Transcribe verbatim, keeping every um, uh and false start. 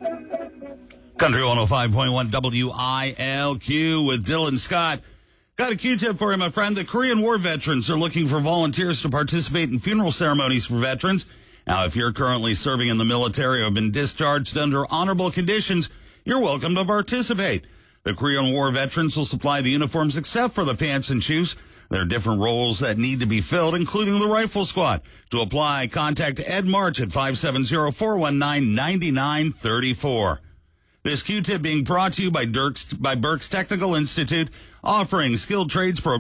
Country one oh five point one W I L Q with Dylan Scott. Got a Q-tip for you, my friend. The Korean War veterans are looking for volunteers to participate in funeral ceremonies for veterans. Now, if you're currently serving in the military or have been discharged under honorable conditions, you're welcome to participate. The Korean War veterans will supply the uniforms except for the pants and shoes. There are different roles that need to be filled, including the rifle squad. To apply, contact Ed March at five seven zero, four one nine, nine nine three four. This Q-tip being brought to you by Dirk's, by Berks Technical Institute, offering skilled trades programs